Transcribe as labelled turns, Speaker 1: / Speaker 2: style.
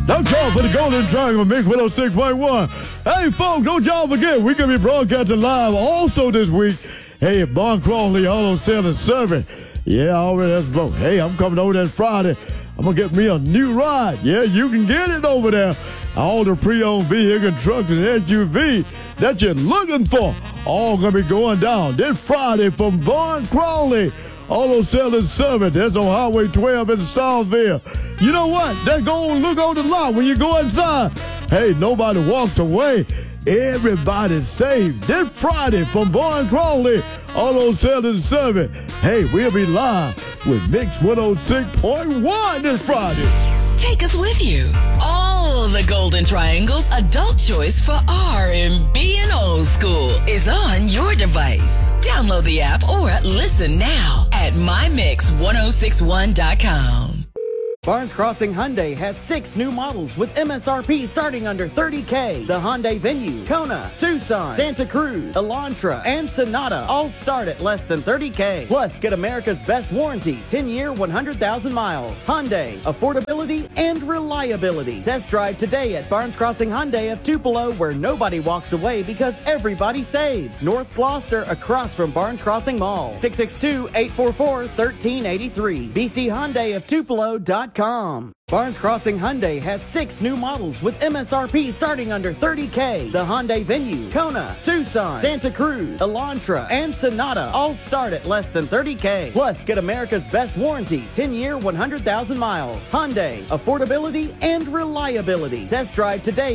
Speaker 1: That's all for the Golden Triangle Mix 106.1. Hey, folks, don't y'all forget, we're going to be broadcasting live also this week. Hey, at Barn Crawley Auto Sale and Service. Yeah, I already have spoke. Hey, I'm coming over that Friday. I'm going to get me a new ride. Yeah, you can get it over there. All the pre-owned vehicle, trucks, and SUV that you're looking for, all going to be going down this Friday from Barn Crawley Auto Sale and Service. That's on Highway 12 in Starville. You know what? They're going to look on the lot when you go inside. Hey, nobody walks away. Everybody's saved this Friday from Barn Crawley Auto Sale and Service. Hey, we'll be live with Mix 106.1 this Friday.
Speaker 2: Take us with you. All the Golden Triangle's adult choice for R&B and old school is on your device. Download the app or listen now at mymix1061.com.
Speaker 3: Barnes Crossing Hyundai has 6 new models with MSRP starting under $30K. The Hyundai Venue, Kona, Tucson, Santa Cruz, Elantra, and Sonata all start at less than $30K. Plus, get America's best warranty, 10-year, 100,000 miles. Hyundai, affordability and reliability. Test drive today at Barnes Crossing Hyundai of Tupelo, where nobody walks away because everybody saves. North Gloucester, across from Barnes Crossing Mall. 662-844-1383. bchyundaiofTupelo.com. Barnes Crossing Hyundai has 6 new models with MSRP starting under $30K. The Hyundai Venue, Kona, Tucson, Santa Cruz, Elantra, and Sonata all start at less than $30K. Plus, get America's best warranty, 10-year, 100,000 miles. Hyundai, affordability and reliability. Test drive today